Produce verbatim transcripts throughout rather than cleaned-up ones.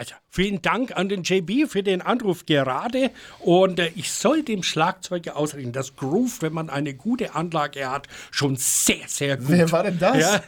Also vielen Dank an den J B für den Anruf gerade. Und äh, ich soll dem Schlagzeuger ausreden, dass Groove, wenn man eine gute Anlage hat, schon sehr, sehr gut. Wer war denn das? Ja,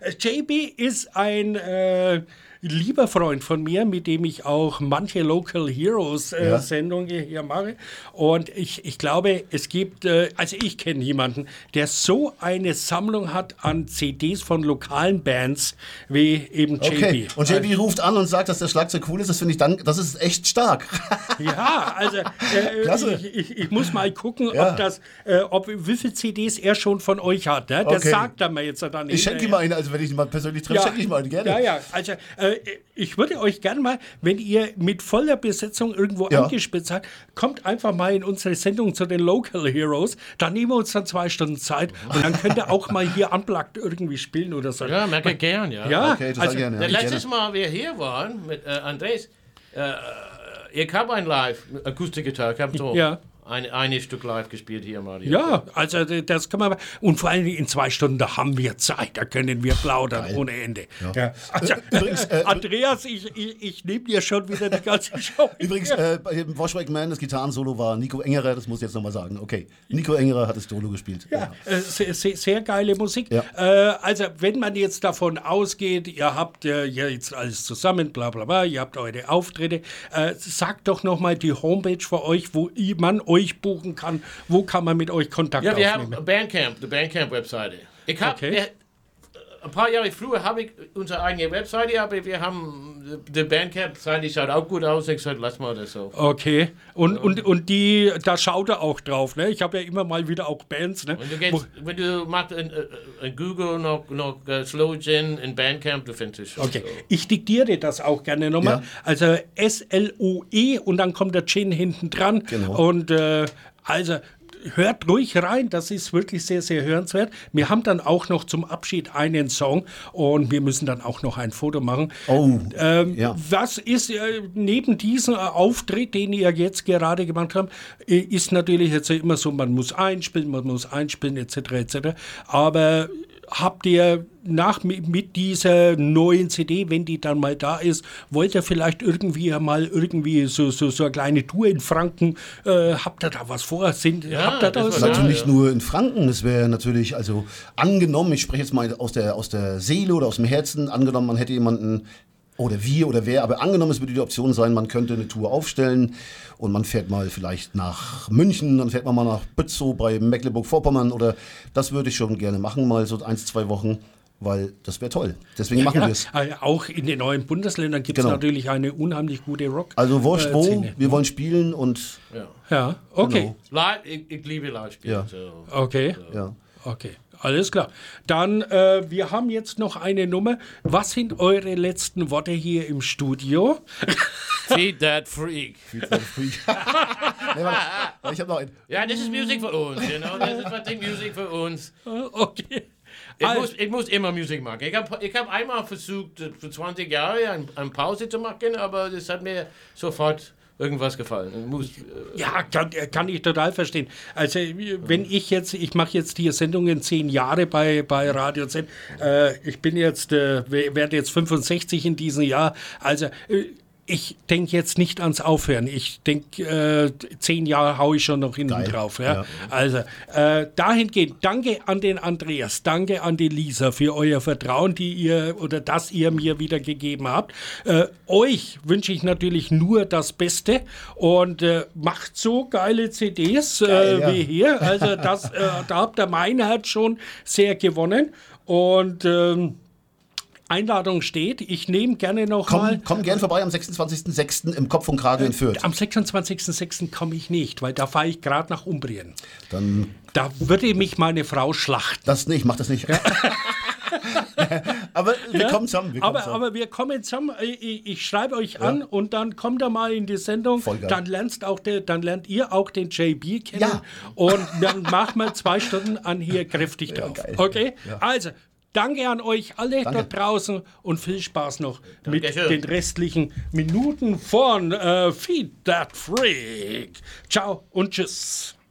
J B ist ein äh, lieber Freund von mir, mit dem ich auch manche Local Heroes äh, Ja. Sendungen hier mache. Und ich, ich glaube, es gibt, äh, also ich kenne jemanden, der so eine Sammlung hat an C Ds von lokalen Bands wie eben J B. Okay, und J B ruft an und sagt, dass der Schlagzeug cool ist. Das finde ich dann, das ist echt stark. Ja, also äh, Klasse. ich, ich, ich muss mal gucken, Ja. ob das, äh, ob wie viele C Ds er schon von euch hat. Ne? Das Okay. sagt er mir jetzt dann nicht. Ich schenke ihm mal eine, also wenn ich ihn mal persönlich treffe, schenke ich mal eine gerne. Ja, ja, also äh, ich würde euch gerne mal, wenn ihr mit voller Besetzung irgendwo Ja. angespitzt seid, kommt einfach mal in unsere Sendung zu den Local Heroes. Da nehmen wir uns dann zwei Stunden Zeit und dann könnt ihr auch mal hier unplugged irgendwie spielen oder so. Ja, merke ich gern, ja. Ja, Okay, total also, gerne. Der Ja, letztes Mal, wir hier waren mit äh, Andres, äh, ich habe ein Live-Akustikgitarre, ich habe so Ja. ein, ein Stück live gespielt hier im Radio. Ja, also das kann man. Und vor allem in zwei Stunden, da haben wir Zeit, da können wir plaudern ohne Ende. Ja. Also, Übrigens, äh, Andreas, ich, ich, ich nehme dir schon wieder die ganze Show. Übrigens, äh, bei dem Washback Man, das Gitarrensolo war Nico Engerer, das muss ich jetzt nochmal sagen. Okay, Nico Engerer hat das Solo gespielt. Ja, äh, sehr, sehr, sehr geile Musik. Ja. Äh, also, wenn man jetzt davon ausgeht, ihr habt äh, ja jetzt alles zusammen, bla bla bla, ihr habt eure Auftritte, äh, sagt doch nochmal die Homepage für euch, wo man euch buchen kann. Wo kann man mit euch Kontakt Ja, wir aufnehmen? haben Bandcamp, die Bandcamp-Webseite. Ich habe Okay. ein paar Jahre früher habe ich unsere eigene Webseite, aber wir haben die Bandcamp-Seite, die schaut auch gut aus. Ich sage, lass mal das so. Okay, und, und, und die, da schaut er auch drauf, ne? Ich habe ja immer mal wieder auch Bands, ne? Und du gehst, wenn du machst in, in Google noch, noch uh, Slow Gin in Bandcamp, du findest es schon. Okay, So. ich diktiere das auch gerne nochmal. Ja. Also S L O E und dann kommt der Gin hinten dran. Genau. Und äh, also hört ruhig rein, das ist wirklich sehr, sehr hörenswert. Wir haben dann auch noch zum Abschied einen Song und wir müssen dann auch noch ein Foto machen. Oh, Ähm, ja. Was ist äh, neben diesem äh, Auftritt, den ihr jetzt gerade gemacht habt, äh, ist natürlich jetzt immer so, man muss einspielen, man muss einspielen, et cetera et cetera. Aber habt ihr nach mit, mit dieser neuen C D, wenn die dann mal da ist, wollt ihr vielleicht irgendwie mal irgendwie so, so, so eine kleine Tour in Franken, äh, habt ihr da was vor? Sind, Ja, habt ihr da das was? war- Also Ja, nicht ja. nur in Franken, es wäre natürlich, also angenommen, ich spreche jetzt mal aus der, aus der Seele oder aus dem Herzen, angenommen, man hätte jemanden, oder wir oder wer, aber angenommen, es würde die Option sein, man könnte eine Tour aufstellen und man fährt mal vielleicht nach München, dann fährt man mal nach Bützow bei Mecklenburg-Vorpommern oder das würde ich schon gerne machen, mal so eins, zwei Wochen, weil das wäre toll. Deswegen machen Ja, wir es. äh, auch in den neuen Bundesländern gibt es Genau. natürlich eine unheimlich gute Rock. Also wurscht äh, wo, Szene. wir wollen spielen und Ja. Ja, okay. Genau. Live, ich, ich liebe Live-Spiele. Ja. So. Okay. ja. Okay, alles klar. Dann, äh, wir haben jetzt noch eine Nummer. Was sind eure letzten Worte hier im Studio? Feed that freak. nee, warte, ich habe noch einen. Ja, das ist Musik für uns. You know? Das ist was die Musik für uns. Okay. Ich Also- muss, ich muss immer Musik machen. Ich habe ich hab einmal versucht, für zwanzig Jahre eine ein Pause zu machen, aber das hat mir sofort irgendwas gefallen. Ich muss, äh, Ja, kann, kann ich total verstehen. Also, wenn ich jetzt, ich mache jetzt die Sendungen zehn Jahre bei, bei Radio Z. Äh, ich bin jetzt, äh, werde jetzt fünfundsechzig in diesem Jahr. Also, äh, ich denke jetzt nicht ans Aufhören. Ich denke, äh, zehn Jahre haue ich schon noch hinten Geil. drauf. Ja? Ja. Also, äh, dahingehend, danke an den Andreas, danke an die Lisa für euer Vertrauen, die ihr oder das ihr mir wieder gegeben habt. Äh, euch wünsche ich natürlich nur das Beste und äh, macht so geile C Ds äh, Geil, ja. wie hier. Also, das, äh, da habt ihr mein Herz schon sehr gewonnen und ähm, Einladung steht. Ich nehme gerne noch mal. Komm, komm gern vorbei am sechsundzwanzigsten sechsten im Kopf und Kragen in Fürth. Am sechsundzwanzigsten sechsten komme ich nicht, weil da fahre ich gerade nach Umbrien. Dann Da würde mich meine Frau schlachten. das nicht, mach das nicht. aber wir Ja? kommen zusammen. Wir kommen aber, zusammen. aber wir kommen zusammen. Ich, ich schreibe euch an und dann kommt er mal in die Sendung. Voll geil. Dann, lernst auch der, dann lernt ihr auch den J B kennen. Ja. Und dann machen wir zwei Stunden an hier kräftig drauf. geil. Okay? Also, danke an euch alle Danke. dort draußen und viel Spaß noch Dankeschön. mit den restlichen Minuten von äh, Feed That Freak. Ciao und tschüss.